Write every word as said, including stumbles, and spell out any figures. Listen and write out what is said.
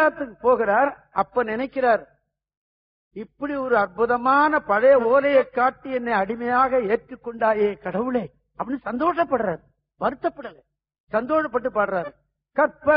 கைலாயத்துக்கு போகிறார். அப்ப நினைக்கிறார், இப்படி ஒரு அற்புதமான பழைய ஓலையை காட்டி என்னை அடிமையாக ஏற்றுக்கொண்டாயே கடவுளே அப்படின்னு சந்தோஷப்படுறார். வருத்தப்படல, சந்தோஷப்பட்டு பாடுறாரு. கற்ப